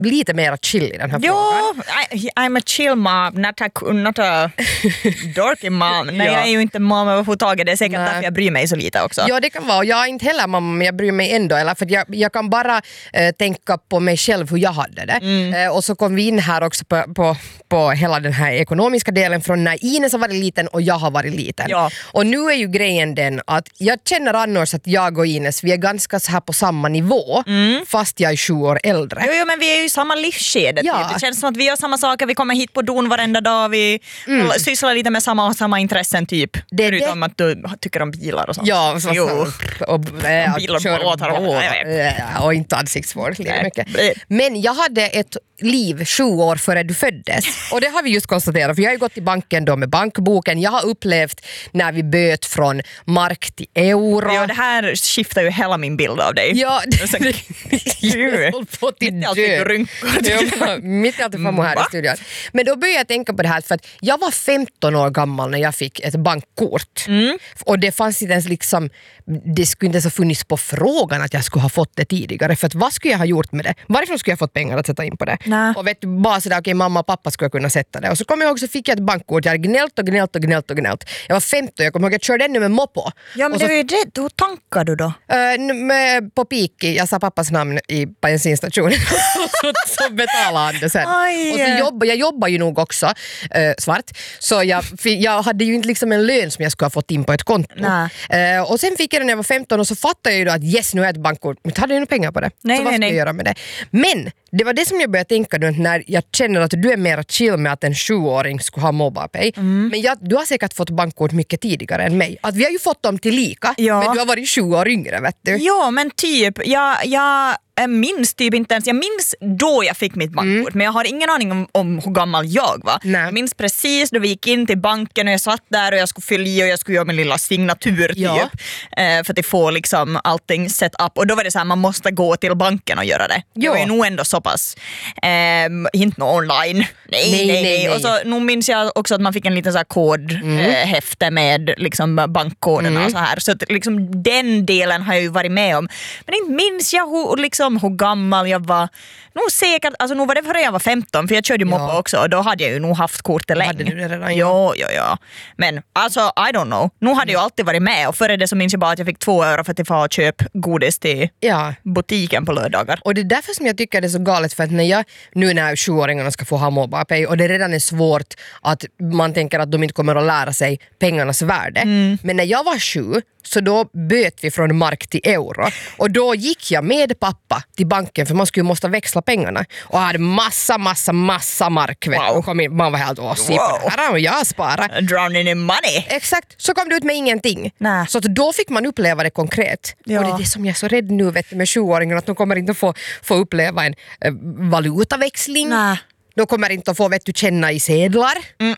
lite mer chill i den här frågan. I'm a chill mom, not a dorky mom. Nej, jag är ju inte mom överhuvudtaget. Det är säkert därför jag bryr mig så lite också. Ja, det kan vara. Jag är inte heller mamma, men jag bryr mig ändå. Eller för jag kan bara tänka på mig själv hur jag hade det. Och så kom vi in här också på hela den här ekonomiska delen från när Ines har varit liten och jag har varit liten. Ja. Och nu är ju grejen den att jag känner annars att jag och Ines, vi är ganska så här på samma nivå fast jag är 7 år äldre. Jo, men vi är ju samma livsskede. Ja. Typ. Det känns som att vi gör samma saker. Vi kommer hit på don varenda dag. Vi sysslar lite med samma intressen typ. Förutom att du tycker om bilar och sånt. Ja, och bilar och inte ansiktsvård lika mycket. Men jag hade ett liv 7 år före du föddes. Och det har vi just konstaterat, för jag har ju gått i banken då med bankboken. Jag har upplevt när vi bytte från mark till euro. Ja, det här skiftar ju hela min bild av dig. Ja, mitt i allt framme här i studion. Men då började jag tänka på det här, för att jag var 15 år gammal när jag fick ett bankkort. Och det fanns inte ens liksom, det skulle inte ens ha funnits på frågan att jag skulle ha fått det tidigare. För att vad skulle jag ha gjort med det? Varifrån skulle jag fått pengar att sätta in på det? Nä. Och vet du, bara sådär, okej, mamma och pappa skulle kunna sätta det. Och så kom jag också, fick jag ett bankkort. Jag hade gnällt. Jag var 15, jag kommer ihåg att jag körde ännu med moppo. Ja, men och det var ju det. Hur tankar du då? På Piki, jag sa pappas namn i bensinstationen. så betalade han det sen. Aj. Och så jag jobbar ju nog också svart. Så jag hade ju inte liksom en lön som jag skulle ha fått in på ett konto. Och sen fick jag det när jag var 15 och så fattade jag ju då att yes, nu är jag ett bankkort. Men hade jag nog pengar på det. Så vad ska jag göra med det? Men det var det som jag började tänka nu när jag känner att du är mer chill med att en 7-åring skulle ha MobilePay. Men du har säkert fått bankkort mycket tidigare än mig. Att vi har ju fått dem till lika, men du har varit 7 år yngre, vet du. Ja, men typ, jag minns typ inte ens, jag minns då jag fick mitt bankkort, men jag har ingen aning om hur gammal jag var. Nej. Jag minns precis då vi gick in till banken och jag satt där och jag skulle fylla i och jag skulle göra min lilla signatur typ, för att få liksom allting set up, och då var det så här, man måste gå till banken och göra det. Det var ju nog ändå så pass inte online. Nej. Och så nu minns jag också att man fick en liten så här kodhäfte med liksom bankkoderna och så här, så att liksom den delen har jag ju varit med om, men inte minns jag hur gammal jag var. Nog säkert, alltså nog var det före jag var 15, för jag körde moppa också och då hade jag ju nog haft kortet länge. Hade du det redan? Ja. Men alltså, I don't know. Nu hade jag alltid varit med, och före det så minns jag bara att jag fick 2 euro för att jag får köpa godis till butiken på lördagar. Och det är därför som jag tycker det är så galet, för att när 7-åringarna ska få ha MobilePay och det redan är svårt att man tänker att de inte kommer att lära sig pengarnas värde. Men när jag var 7 så då bytte vi från mark till euro. Och då gick jag med pappa till banken, för man skulle måste växla pengarna. Och hade massa mark. Wow. Och man var helt här och jag sparar. Drowning in money. Exakt, så kom det ut med ingenting. Nä. Så att då fick man uppleva det konkret. Ja. Och det är det som jag är så rädd nu, vet du, med 7-åringarna, att de kommer inte få uppleva en valutaväxling. Nä. De kommer inte att få, vet du, känna i sedlar.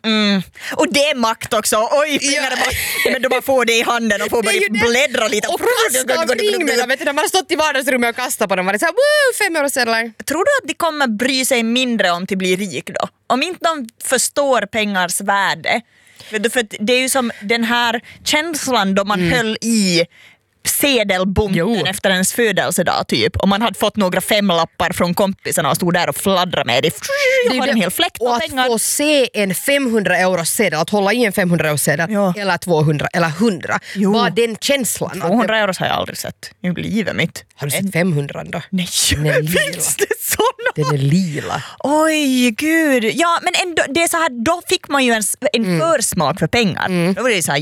Och det är makt också. Oj, pengarna men de bara får det i handen och får bara bläddra lite. Och kasta omkring med dem, vet du, när man har stått i vardagsrummet och kastat på dem, var det så här, 5 euro sedlar. Tror du att de kommer bry sig mindre om till bli rik då? Om inte de förstår pengars värde. För det är ju som den här känslan då man höll i sedelbunten efter ens födelsedag typ. Om man hade fått några 5-lappar från kompisarna och stod där och fladdrade med det. Jag har en hel fläkt på pengar. Och att få se en 500 euro sedel, att hålla i en 500 euro sedel eller 200 eller 100. Bara den känslan. 200 euro har jag aldrig sett i livet mitt. Har du sett 500 då? Nej, finns det såna? Den är lila. Oj, gud. Ja, men ändå, det är så här, då fick man ju en försmak för pengar. Då var det så här,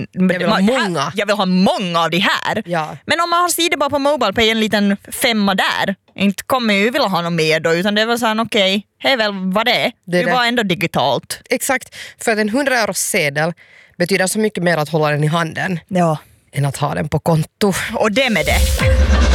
jag vill ha många av de här. Ja. Men om man har sidor bara på MobilePay, en liten 5 där, inte kommer ju vilja ha något mer då, utan det är väl så här, okej, det är väl vad det är. Det var ändå digitalt. Exakt, för att en 100 euro sedel betyder så mycket mer att hålla den i handen än att ha den på konto. Och det med det.